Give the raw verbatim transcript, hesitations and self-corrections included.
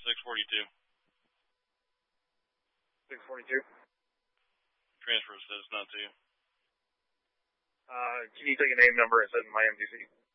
six forty-two. six forty-two. Transfer says not to you. Uh, can you take a name number and set in my M D C?